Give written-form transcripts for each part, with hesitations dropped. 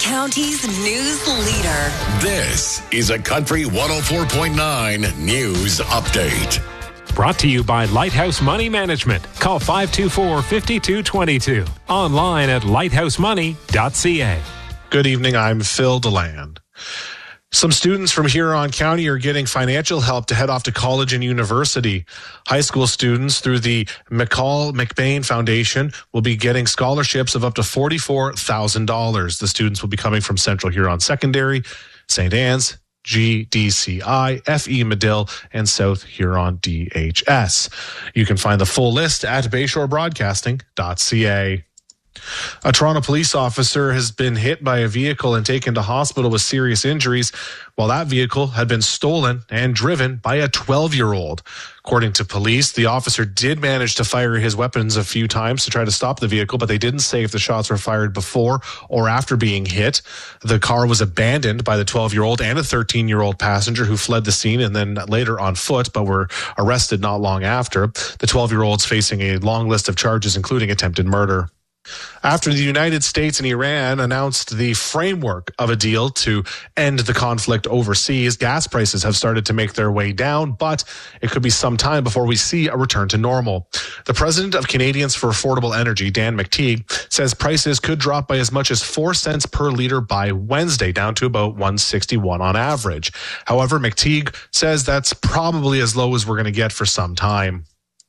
County's news leader. This is a Country 104.9 News Update. Brought to you by Lighthouse Money Management. Call 524-5222. Online at lighthousemoney.ca. Good evening, I'm Phil DeLand. Some students from Huron County are getting financial help to head off to college and university. High school students through the McCall McBain Foundation will be getting scholarships of up to $44,000. The students will be coming from Central Huron Secondary, St. Anne's, GDCI, FE Medill, and South Huron DHS. You can find the full list at bayshorebroadcasting.ca. A Toronto police officer has been hit by a vehicle and taken to hospital with serious injuries, while that vehicle had been stolen and driven by a 12-year-old. According to police, the officer did manage to fire his weapons a few times to try to stop the vehicle, but they didn't say if the shots were fired before or after being hit. The car was abandoned by the 12-year-old and a 13-year-old passenger who fled the scene and then later on foot, but were arrested not long after. The 12-year-old's facing a long list of charges, including attempted murder. After the United States and Iran announced the framework of a deal to end the conflict overseas, gas prices have started to make their way down, but it could be some time before we see a return to normal. The president of Canadians for Affordable Energy, Dan McTeague, says prices could drop by as much as 4 cents per liter by Wednesday, down to about $1.61 on average. However, McTeague says that's probably as low as we're going to get for some time.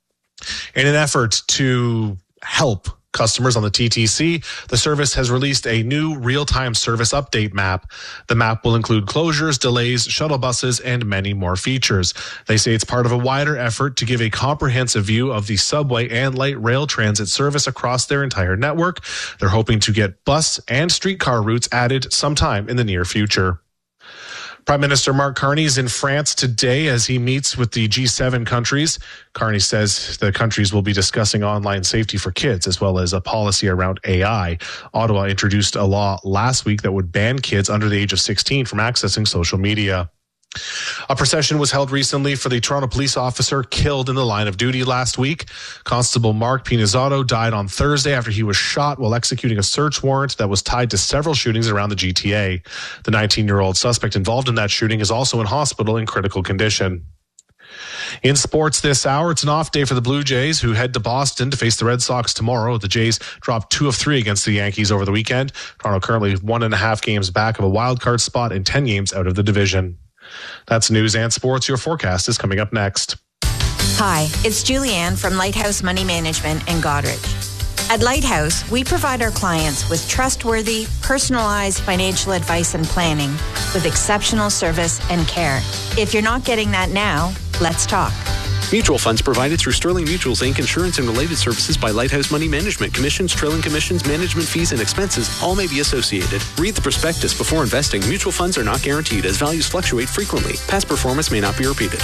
In an effort to help customers on the TTC, the service has released a new real-time service update map. The map will include closures, delays, shuttle buses, and many more features. They say it's part of a wider effort to give a comprehensive view of the subway and light rail transit service across their entire network. They're hoping to get bus and streetcar routes added sometime in the near future. Prime Minister Mark Carney is in France today as he meets with the G7 countries. Carney says the countries will be discussing online safety for kids as well as a policy around AI. Ottawa introduced a law last week that would ban kids under the age of 16 from accessing social media. A procession was held recently for the Toronto police officer killed in the line of duty last week. Constable Mark Pinizzato died on Thursday after he was shot while executing a search warrant that was tied to several shootings around the GTA. The 19-year-old suspect involved in that shooting is also in hospital in critical condition. In sports this hour, it's an off day for the Blue Jays, who head to Boston to face the Red Sox tomorrow. The Jays dropped 2 of 3 against the Yankees over the weekend. Toronto currently 1.5 games back of a wild card spot and 10 games out of the division. That's news and sports. Your forecast is coming up next. Hi, it's Julianne from Lighthouse Money Management in Goderich. At Lighthouse, we provide our clients with trustworthy, personalized financial advice and planning with exceptional service and care. If you're not getting that now, let's talk. Mutual funds provided through Sterling Mutual's Inc. Insurance and related services by Lighthouse Money Management. Commissions, trailing commissions, management fees, and expenses all may be associated. Read the prospectus before investing. Mutual funds are not guaranteed as values fluctuate frequently. Past performance may not be repeated.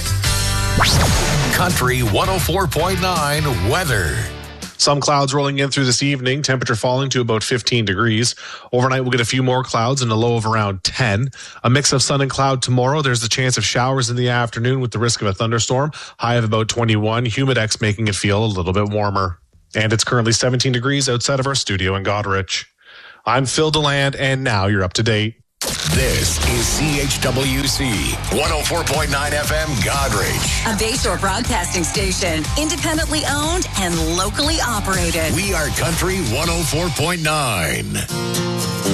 Country 104.9 weather. Some clouds rolling in through this evening, temperature falling to about 15 degrees. Overnight, we'll get a few more clouds and a low of around 10. A mix of sun and cloud tomorrow. There's the chance of showers in the afternoon with the risk of a thunderstorm. High of about 21. Humidex making it feel a little bit warmer. And it's currently 17 degrees outside of our studio in Goderich. I'm Phil DeLand, and now you're up to date. This is CHWC 104.9 FM Goderich. A Bayshore Broadcasting station, independently owned and locally operated. We are Country 104.9.